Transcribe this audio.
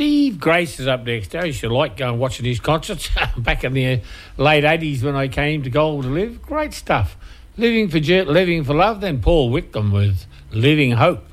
Steve Grace is up next. I used to like going watching his concerts back in the late 80s when I came to Gold to Live. Great stuff. Living for Love, then Paul Whitcomb with Living Hope.